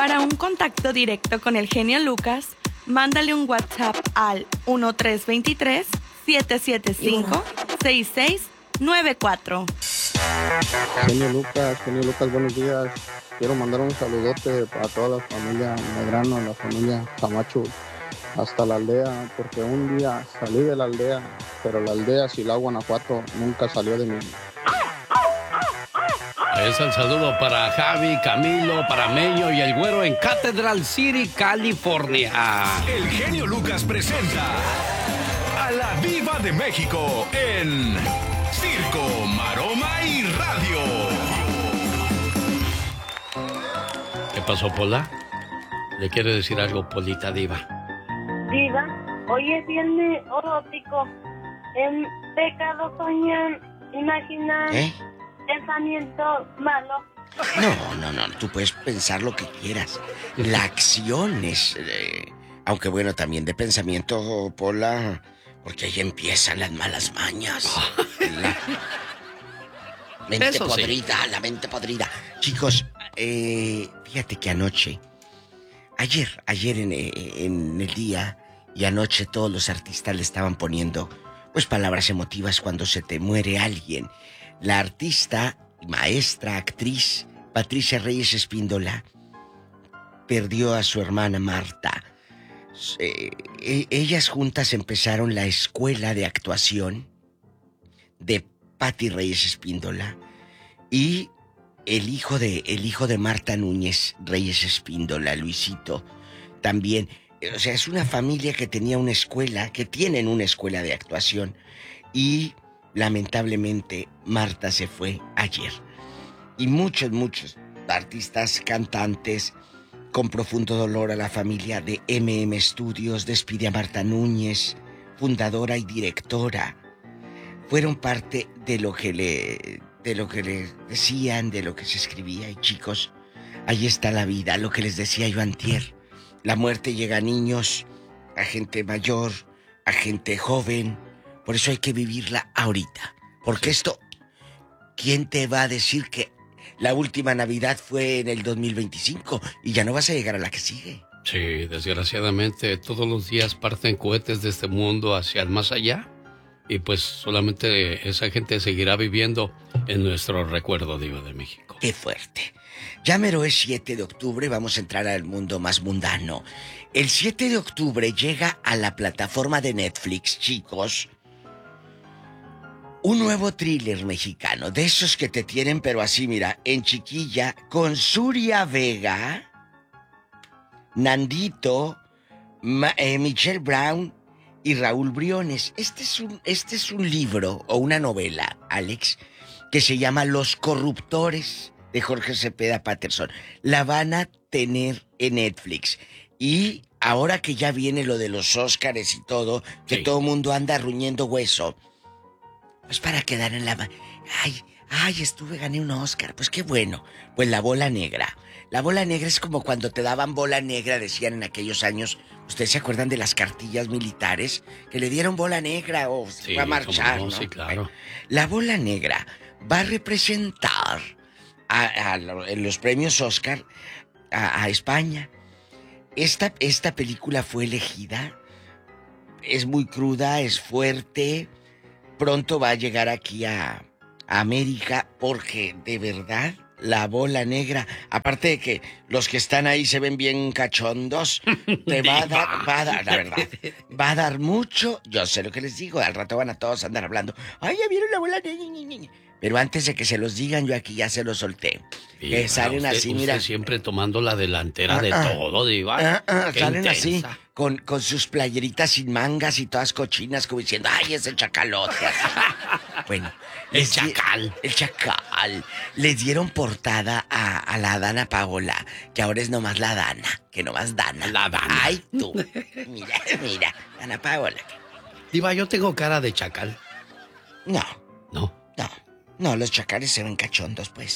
Para un contacto directo con el genio Lucas, mándale un WhatsApp al 1323-775-6694. Genio Lucas, buenos días. Quiero mandar un saludote a toda la familia Medrano, la familia Camacho, hasta la aldea, porque un día salí de la aldea, pero la aldea Silao, Guanajuato, nunca salió de mí. Es el saludo para Javi, Camilo, para Meño y el güero en Cathedral City, California. El genio Lucas presenta a la Diva de México en Circo, Maroma y Radio. ¿Qué pasó, Pola? ¿Le quiere decir algo, Polita Diva? Diva, hoy es viernes erótico. En pecado soñan, imaginan, pensamiento malo. No, tú puedes pensar lo que quieras. La acción es... aunque bueno, también de pensamiento, Pola, porque ahí empiezan las malas mañas. La mente podrida, sí. La mente podrida. Chicos, fíjate que ayer en el día y anoche todos los artistas le estaban poniendo pues palabras emotivas cuando se te muere alguien. La artista, maestra, actriz Patricia Reyes Espíndola perdió a su hermana Marta. Ellas juntas empezaron la escuela de actuación de Pati Reyes Espíndola y el hijo de Marta Núñez Reyes Espíndola, Luisito, también. O sea, es una familia que tenía una escuela, que tienen una escuela de actuación y lamentablemente Marta se fue ayer. Y muchos artistas, cantantes, con profundo dolor a la familia de MM Studios, despide a Marta Núñez, fundadora y directora. Fueron parte de lo que le decían, de lo que se escribía. Y chicos, ahí está la vida, lo que les decía yo antier. La muerte llega a niños, a gente mayor, a gente joven. Por eso hay que vivirla ahorita. Porque esto, ¿quién te va a decir que la última Navidad fue en el 2025 y ya no vas a llegar a la que sigue? Sí, desgraciadamente todos los días parten cohetes de este mundo hacia el más allá. Y pues solamente esa gente seguirá viviendo en nuestro recuerdo, Diva de México. ¡Qué fuerte! Ya mero es 7 de octubre, vamos a entrar al mundo más mundano. El 7 de octubre llega a la plataforma de Netflix, chicos, un nuevo thriller mexicano, de esos que te tienen, pero así, mira, en chiquilla, con Zuria Vega, Nandito, Michelle Brown y Raúl Briones. Este es un libro o una novela, Alex, que se llama Los Corruptores, de Jorge Cepeda Patterson. La van a tener en Netflix. Y ahora que ya viene lo de los Óscares y todo, que todo el mundo anda ruñendo hueso, pues para quedar en la... gané un Óscar, pues qué bueno. Pues la bola negra. La bola negra es como cuando te daban bola negra, decían en aquellos años. ¿Ustedes se acuerdan de las cartillas militares? Que le dieron bola negra o se va a marchar, ¿no? Sí, claro. La bola negra va a representar en los premios Oscar a España. Esta película fue elegida. Es muy cruda, es fuerte. Pronto va a llegar aquí a América porque de verdad la bola negra, aparte de que los que están ahí se ven bien cachondos, te va a dar, la verdad, va a dar mucho. Yo sé lo que les digo, al rato van a todos andar hablando. Ay, ya vieron la bola negra. Pero antes de que se los digan, yo aquí ya se los solté. Diva, que salen usted, así, mira. siempre tomando la delantera de todo, Diva. Salen intensa. así, con sus playeritas sin mangas y todas cochinas, como diciendo, ay, ese chacalote. Bueno. El chacal. El chacal. Les dieron portada a la Dana Paola, que ahora es nomás la Dana, que nomás Dana. La Dana. Ay, tú. Mira, Dana Paola. Diva, yo tengo cara de chacal. No, los chacales se ven cachondos, pues.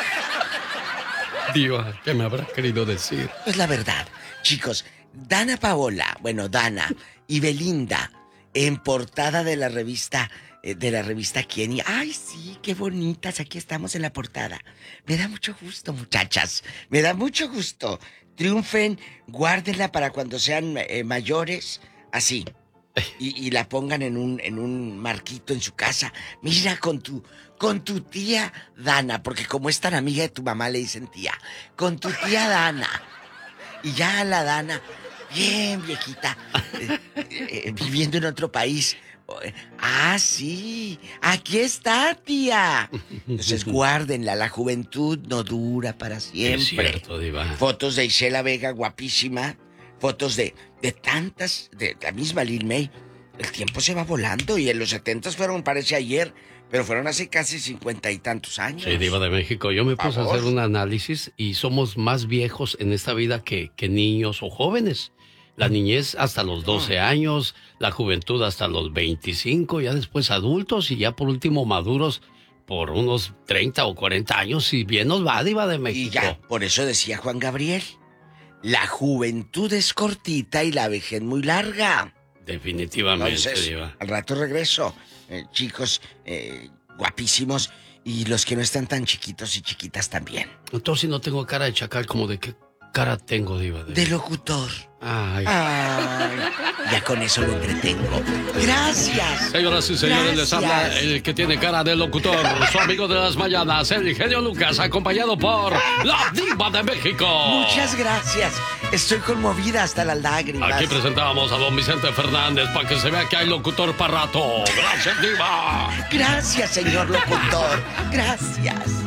Diva, ¿qué me habrá querido decir? Pues la verdad, chicos, Dana Paola, y Belinda, en portada de la revista Quién. Ay, sí, qué bonitas, aquí estamos en la portada. Me da mucho gusto, muchachas, me da mucho gusto. triunfen, guárdenla para cuando sean mayores, así. Y la pongan en un marquito en su casa. Mira, con tu tía Dana, porque como es tan amiga de tu mamá le dicen tía, con tu tía Dana. Y ya la Dana, bien viejita, viviendo en otro país. Ah, sí, aquí está, tía. Entonces guárdenla, la juventud no dura para siempre. Es cierto, Diva. Fotos de Isela Vega, guapísima. Fotos de tantas, de la misma Lil May. El tiempo se va volando y en los 70s fueron, parece ayer, pero fueron hace casi 50 y tantos años. Sí, Diva de México. Yo me puse a hacer un análisis y somos más viejos en esta vida que niños o jóvenes. La niñez hasta los 12 años, la juventud hasta los 25, ya después adultos y ya por último maduros por unos 30 o 40 años, si bien nos va, Diva de México. Y ya, por eso decía Juan Gabriel, la juventud es cortita y la vejez muy larga. Definitivamente, entonces, Diva. Al rato regreso, chicos guapísimos y los que no están tan chiquitos y chiquitas también. Entonces, si no tengo cara de chacal, ¿como de qué cara tengo, Diva? De locutor. Ay. Ya con eso lo entretengo. Gracias. Señoras y señores, les habla el que tiene cara de locutor, su amigo de las mañanas, el genio Lucas, acompañado por la Diva de México. Muchas gracias. Estoy conmovida hasta las lágrimas. Aquí presentamos a don Vicente Fernández para que se vea que hay locutor para rato. Gracias, Diva. Gracias, señor locutor. Gracias.